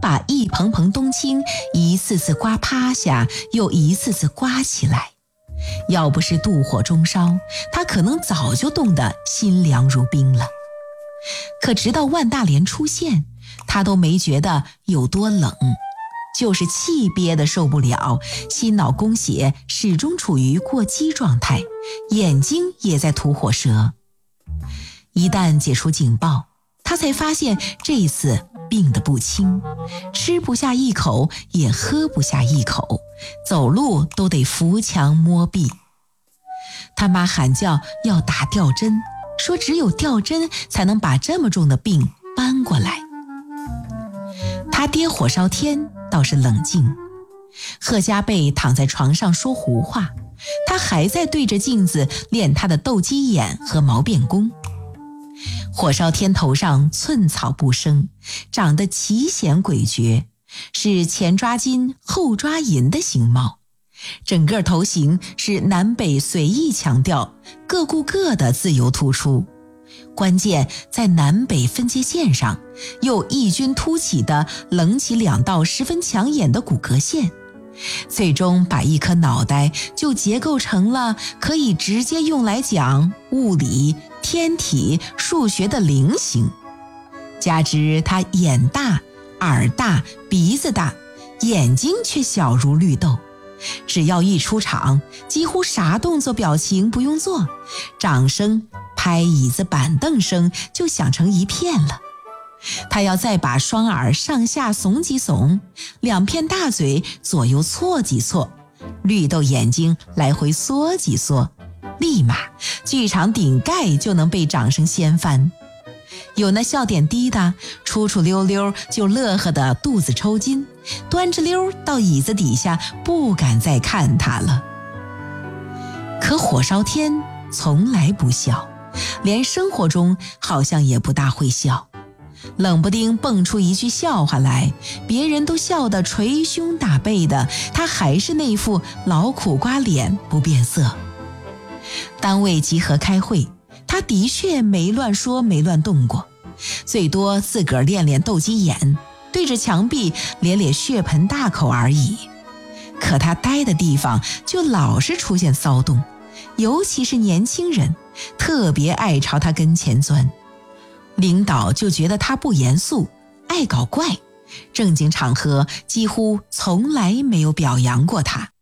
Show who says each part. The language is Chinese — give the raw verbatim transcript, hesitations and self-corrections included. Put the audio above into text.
Speaker 1: 把一蓬蓬冬青一次次刮趴下，又一次次刮起来。要不是妒火中烧，他可能早就冻得心凉如冰了。可直到万大莲出现，他都没觉得有多冷，就是气憋得受不了，心脑供血始终处于过激状态，眼睛也在吐火舌。一旦解除警报，他才发现这次病得不轻，吃不下一口，也喝不下一口，走路都得扶墙摸壁。他妈喊叫要打吊针，说只有吊针才能把这么重的病搬过来。他爹火烧天倒是冷静，贺家贝躺在床上说胡话，他还在对着镜子练他的斗鸡眼和毛变功。火烧天头上寸草不生，长得奇险诡谲，是前抓金后抓银的形貌，整个头型是南北随意强调，各顾各的自由突出。关键在南北分界线上又异军突起的棱起两道十分抢眼的骨骼线，最终把一颗脑袋就结构成了可以直接用来讲物理、天体、数学的菱形。加之他眼大、耳大、鼻子大，眼睛却小如绿豆，只要一出场，几乎啥动作表情不用做，掌声、拍椅子板凳声就响成一片了。他要再把双耳上下耸几耸，两片大嘴左右错几错，绿豆眼睛来回缩几缩，立马剧场顶盖就能被掌声掀翻。有那笑点低的，出出溜溜就乐呵的肚子抽筋，端着溜到椅子底下，不敢再看他了。可火烧天从来不笑，连生活中好像也不大会笑，冷不丁蹦出一句笑话来，别人都笑得捶胸打背的，他还是那副老苦瓜脸不变色。单位集合开会，他的确没乱说没乱动过，最多自个儿练练斗鸡眼，对着墙壁咧咧血盆大口而已。可他待的地方就老是出现骚动，尤其是年轻人特别爱朝他跟前钻。领导就觉得他不严肃，爱搞怪，正经场合几乎从来没有表扬过他。